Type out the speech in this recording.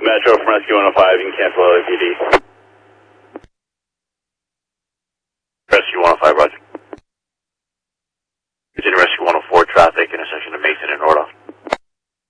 Metro from Rescue 105, you can cancel early